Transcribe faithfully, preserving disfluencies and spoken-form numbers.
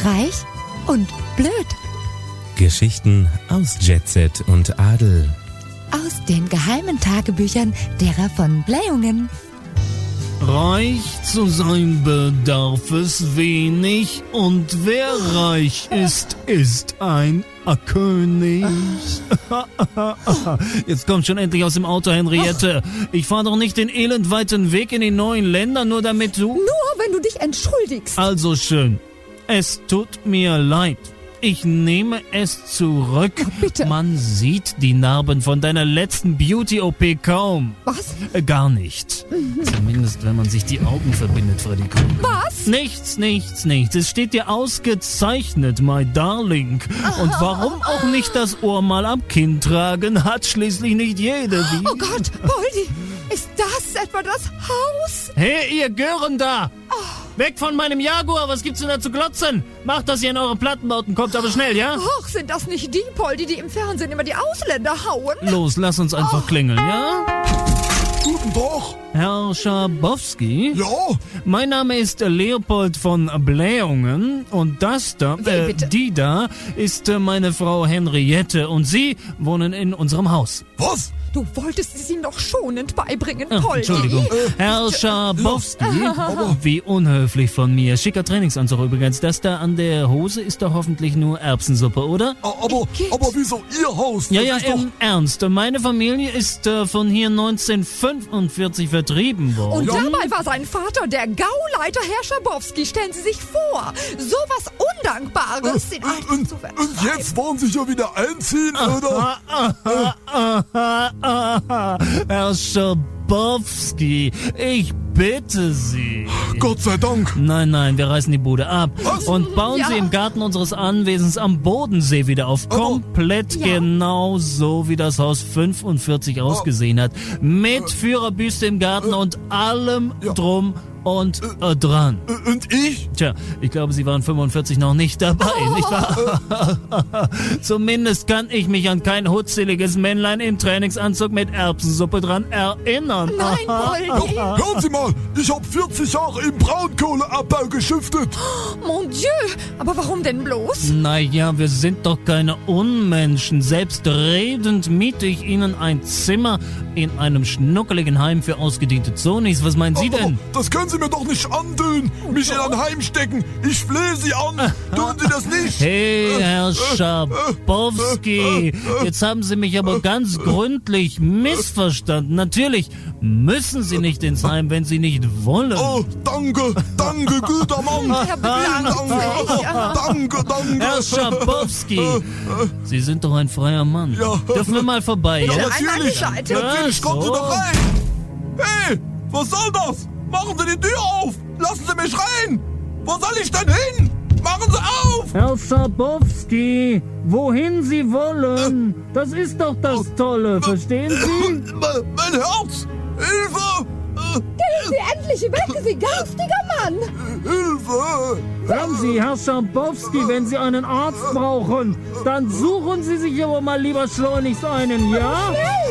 reich und blöd. Geschichten aus Jet Set und Adel. Aus den geheimen Tagebüchern derer von Blähungen. Reich zu sein bedarf es wenig, und wer reich ist, ist ein König. Jetzt komm schon endlich aus dem Auto, Henriette. Ich fahre doch nicht den elendweiten Weg in die neuen Länder, nur damit du... Nur wenn du dich entschuldigst. Also schön. Es tut mir leid. Ich nehme es zurück. Oh, bitte. Man sieht die Narben von deiner letzten Beauty-O P kaum. Was? Äh, gar nicht. Zumindest, wenn man sich die Augen verbindet, Freddy Krueger. Was? Nichts, nichts, nichts. Es steht dir ausgezeichnet, my darling. Und warum auch nicht das Ohr mal am Kinn tragen, hat schließlich nicht jede. Wie? Oh Gott, Poldi, ist das etwa das Haus? Hey, ihr Gören da! Weg von meinem Jaguar, was gibt's denn da zu glotzen? Macht, dass ihr in eure Plattenbauten kommt, aber schnell, ja? Och, sind das nicht die, Poldi, die im Fernsehen immer die Ausländer hauen? Los, lass uns einfach klingeln, ja? Guten Tag. Herr Schabowski? Ja? Mein Name ist Leopold von Blähungen und das da, äh, die da, ist äh, meine Frau Henriette und Sie wohnen in unserem Haus. Was? Du wolltest es ihm doch schonend beibringen, Ach, Poldi. Entschuldigung. Herr Schabowski, wie unhöflich von mir. Schicker Trainingsanzug übrigens. Das da an der Hose ist doch hoffentlich nur Erbsensuppe, oder? Aber, aber wieso Ihr Haus? Ja, Das ja, ist doch- im Ernst. Meine Familie ist äh, von hier neunzehnhundertfünfundvierzig vertrieben worden. Und dabei war sein Vater der Gauleiter Herr Schabowski. Stellen Sie sich vor, sowas Undankbares in Und, einen und, zu und vertreiben. jetzt wollen Sie ja wieder einziehen, oder? Herr Schabowski, ich bitte Sie. Gott sei Dank. Nein, nein, wir reißen die Bude ab Was? und bauen Ja. sie im Garten unseres Anwesens am Bodensee wieder auf. Aber- Komplett Ja. genau so, wie das Haus fünfundvierzig ausgesehen hat. Mit Führerbüste im Garten und allem Ja. drum und äh, dran. Äh, Und ich? Tja, ich glaube, Sie waren fünfundvierzig noch nicht dabei, nicht wahr? Zumindest kann ich mich an kein hutzeliges Männlein im Trainingsanzug mit Erbsensuppe dran erinnern. Nein, Poldi. Hören Sie mal, ich habe vierzig Jahre im Braunkohleabbau geschuftet. Mon Dieu, aber warum denn bloß? Naja, wir sind doch keine Unmenschen. Selbstredend miete ich Ihnen ein Zimmer in einem schnuckeligen Heim für ausgediente Zonis. Was meinen Sie Aber denn? das können Sie mir doch nicht antun. Mich in ein Heim stecken. Ich flehe Sie an. Tun Sie das nicht. Hey, Herr Schabowski, jetzt haben Sie mich aber ganz gründlich missverstanden. Natürlich müssen Sie nicht ins Heim, wenn Sie nicht wollen. Oh, danke, danke, guter Mann. Herr Blank, Danke, danke. Herr Schabowski, Sie sind doch ein freier Mann. Ja. Dürfen wir mal vorbei, Ja, ja? natürlich. Einmal Bescheid. Natürlich, kommen Sie so. doch rein. Hey, was soll das? Machen Sie die Tür auf. Lassen Sie mich rein. Wo soll ich denn hin? Machen Sie auf. Herr Schabowski, wohin Sie wollen, das ist doch das Tolle, verstehen Sie? Me- Mein Herz. Hilfe. Äh, Gehen Sie endlich weg, Sie garstiger Mann! Hilfe. Hören Sie, Herr Schabowski, wenn Sie einen Arzt brauchen, dann suchen Sie sich aber mal lieber schleunigst einen, ja? Schnell!